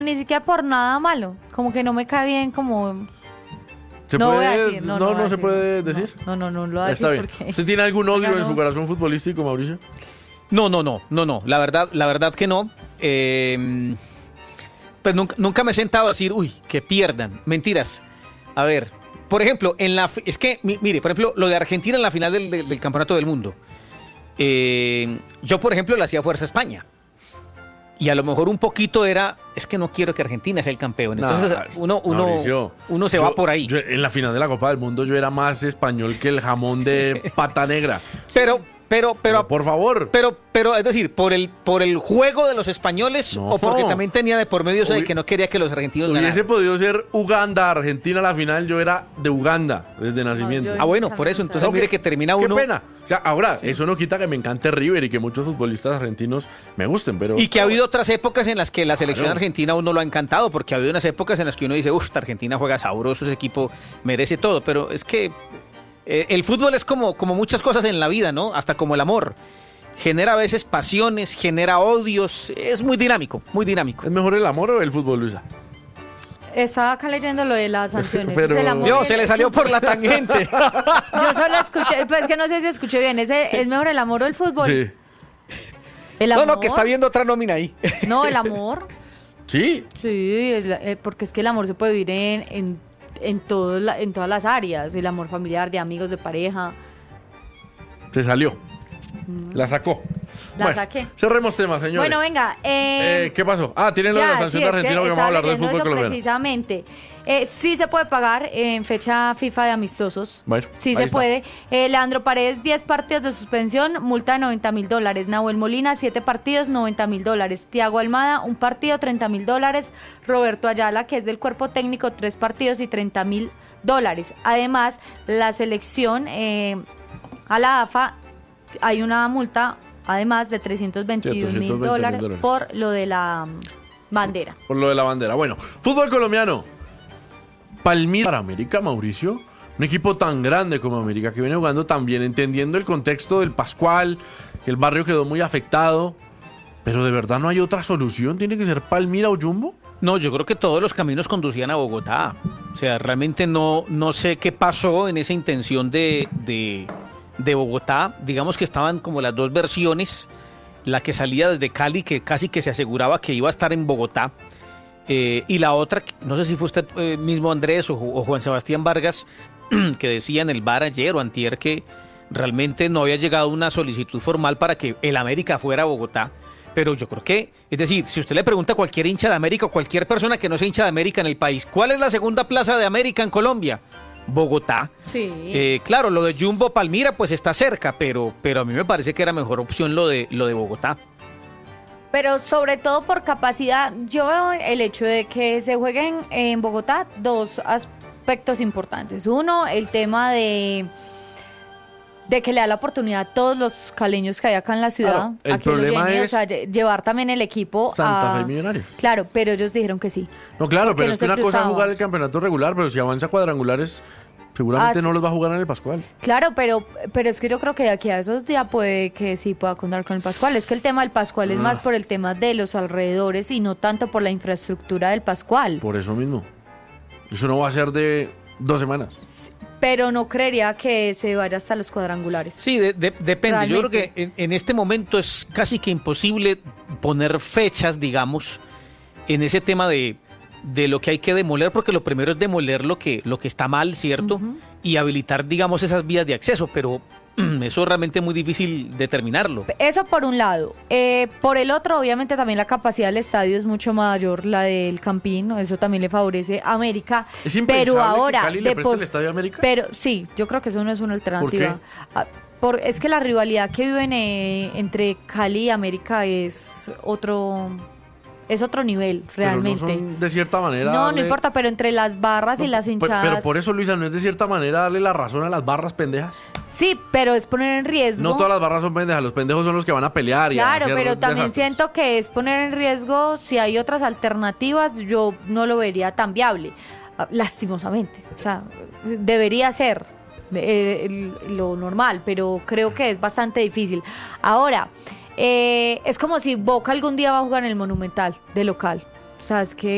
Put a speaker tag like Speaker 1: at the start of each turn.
Speaker 1: ni siquiera por nada malo, como que no me cae bien, como...
Speaker 2: ¿Se
Speaker 1: No
Speaker 2: puede,
Speaker 1: voy a decir, no voy a
Speaker 2: se
Speaker 1: decir,
Speaker 2: puede
Speaker 1: no.
Speaker 2: decir?
Speaker 1: No lo voy a decir
Speaker 2: Está bien.
Speaker 1: porque...
Speaker 2: ¿Usted tiene algún odio
Speaker 1: Oiga,
Speaker 2: en
Speaker 1: no.
Speaker 2: su corazón futbolístico, Mauricio?
Speaker 3: No. La verdad que no. Pues nunca me he sentado a decir, uy, que pierdan. Mentiras. A ver, por ejemplo, es que, mire, por ejemplo, lo de Argentina en la final del Campeonato del Mundo. Yo, por ejemplo, le hacía fuerza a España. Y a lo mejor un poquito es que no quiero que Argentina sea el campeón. Entonces
Speaker 2: Mauricio,
Speaker 3: uno se va por ahí.
Speaker 2: En la final de la Copa del Mundo yo era más español que el jamón de pata negra.
Speaker 3: Pero,
Speaker 2: Por favor.
Speaker 3: Pero, es decir, por el juego de los españoles
Speaker 2: No.
Speaker 3: o porque también tenía de por medio eso de que no quería que los argentinos
Speaker 2: Hubiese
Speaker 3: ganaran.
Speaker 2: podido ser Uganda, Argentina la final. Yo era de Uganda desde nacimiento.
Speaker 1: yo-
Speaker 3: Ah, bueno, por eso. Entonces,
Speaker 2: No,
Speaker 3: mire
Speaker 2: qué-
Speaker 3: que termina
Speaker 2: Qué
Speaker 3: uno.
Speaker 2: pena. O sea, ahora, eso no quita que me encante River y que muchos futbolistas argentinos me gusten, pero...
Speaker 3: Y que ha habido otras épocas en las que la selección
Speaker 2: Claro.
Speaker 3: argentina a uno lo ha encantado, porque ha habido unas épocas en las que uno dice, esta Argentina juega sabroso, ese equipo merece todo, pero es que el fútbol es como muchas cosas en la vida, ¿no? Hasta como el amor. Genera a veces pasiones, genera odios, es muy dinámico, muy dinámico.
Speaker 2: ¿Es mejor el amor o el fútbol, Luisa?
Speaker 1: Estaba acá leyendo lo de las sanciones.
Speaker 2: Pero-
Speaker 1: Es el amor
Speaker 3: Yo,
Speaker 1: del-
Speaker 3: se le salió por la tangente.
Speaker 1: Yo solo escuché, pues que no sé si escuché bien. ¿Es mejor el amor o el fútbol?
Speaker 2: Sí.
Speaker 1: ¿El
Speaker 3: No,
Speaker 1: amor?
Speaker 3: que está viendo otra nómina ahí.
Speaker 1: No, el amor.
Speaker 2: ¿Sí?
Speaker 1: Sí, porque es que el amor se puede vivir en todas las áreas. El amor familiar, de amigos, de pareja.
Speaker 2: Se salió. La sacó.
Speaker 1: La saqué.
Speaker 2: Cerremos temas, señores.
Speaker 1: Bueno, venga.
Speaker 2: ¿Qué pasó? Tienen lo de la sanción de Argentina porque vamos a hablar del fútbol colombiano.
Speaker 1: Precisamente. Sí se puede pagar en fecha FIFA de amistosos.
Speaker 2: Bueno,
Speaker 1: Sí
Speaker 2: ahí
Speaker 1: se
Speaker 2: está.
Speaker 1: puede. Leandro Paredes, 10 partidos de suspensión, multa de $90,000. Nahuel Molina, 7 partidos, $90,000. Tiago Almada, 1 partido, $30,000. Roberto Ayala, que es del cuerpo técnico, 3 partidos y $30,000. Además, la selección a la AFA hay una multa, además de $321,000 por lo de la bandera.
Speaker 2: Por lo de la bandera. Bueno, fútbol colombiano. Palmira para América, Mauricio. Un equipo tan grande como América que viene jugando tan bien, entendiendo el contexto del Pascual, que el barrio quedó muy afectado. Pero de verdad no hay otra solución. ¿Tiene que ser Palmira o Jumbo?
Speaker 3: No, yo creo que todos los caminos conducían a Bogotá. O sea, realmente no sé qué pasó en esa intención de Bogotá. Digamos que estaban como las dos versiones. La que salía desde Cali, que casi que se aseguraba que iba a estar en Bogotá. Y la otra, no sé si fue usted mismo, Andrés, o Juan Sebastián Vargas, que decía en el bar ayer o antier que realmente no había llegado una solicitud formal para que el América fuera a Bogotá. Pero yo creo que, es decir, si usted le pregunta a cualquier hincha de América o cualquier persona que no sea hincha de América en el país, ¿cuál es la segunda plaza de América en Colombia? Bogotá.
Speaker 1: Sí.
Speaker 3: Claro, lo de Jumbo Palmira pues está cerca, pero a mí me parece que era mejor opción lo de Bogotá.
Speaker 1: Pero sobre todo por capacidad, yo veo el hecho de que se jueguen en Bogotá dos aspectos importantes. Uno, el tema de que le da la oportunidad a todos los caleños que hay acá en la ciudad,
Speaker 2: Claro, el
Speaker 1: a que los
Speaker 2: problema
Speaker 1: llene,
Speaker 2: es
Speaker 1: o sea, llevar también el equipo
Speaker 2: Santa
Speaker 1: a...
Speaker 2: Fe Millonarios.
Speaker 1: Claro, pero ellos dijeron que sí.
Speaker 2: No, claro,
Speaker 1: Porque
Speaker 2: pero
Speaker 1: no
Speaker 2: es que
Speaker 1: se
Speaker 2: una cosa es
Speaker 1: cruzaba.
Speaker 2: jugar el campeonato regular, pero si avanza cuadrangulares, seguramente
Speaker 1: Ah,
Speaker 2: no
Speaker 1: sí.
Speaker 2: los va a jugar en el Pascual.
Speaker 1: Claro, pero es que yo creo que de aquí a esos días puede que sí pueda contar con el Pascual. Es que el tema del Pascual es más por el tema de los alrededores y no tanto por la infraestructura del Pascual.
Speaker 2: Por eso mismo. Eso no va a ser de 2 semanas.
Speaker 1: Pero no creería que se vaya hasta los cuadrangulares.
Speaker 3: Sí, depende. Yo creo
Speaker 1: Realmente.
Speaker 3: que en este momento es casi que imposible poner fechas, digamos, en ese tema de lo que hay que demoler, porque lo primero es demoler lo que está mal, ¿cierto?
Speaker 1: Ujú.
Speaker 3: Y habilitar, digamos, esas vías de acceso, pero eso es realmente muy difícil determinarlo.
Speaker 1: Eso por un lado. Por el otro, obviamente también la capacidad del estadio es mucho mayor, la del Campín, ¿no? Eso también le favorece a América.
Speaker 2: Es impensable
Speaker 1: Pero ahora,
Speaker 2: que Cali le preste el Estadio América.
Speaker 1: Pero sí, yo creo que eso no es una alternativa.
Speaker 2: ¿Por qué?
Speaker 1: Es que la rivalidad que viven entre Cali y América es otro nivel, realmente.
Speaker 2: Pero no son de cierta manera.
Speaker 1: No
Speaker 2: darle-
Speaker 1: importa, pero entre las barras y las hinchadas.
Speaker 2: Pero por eso, Luisa, no es de cierta manera darle la razón a las barras pendejas.
Speaker 1: Sí, pero es poner en riesgo.
Speaker 2: No todas las barras son pendejas, los pendejos son los que van a pelear y a
Speaker 1: Claro,
Speaker 2: hacer
Speaker 1: pero también
Speaker 2: desastres.
Speaker 1: siento que es poner en riesgo, si hay otras alternativas, yo no lo vería tan viable, lastimosamente. O sea, debería ser lo normal, pero creo que es bastante difícil. Ahora, es como si Boca algún día va a jugar en el Monumental de local. O sea, es que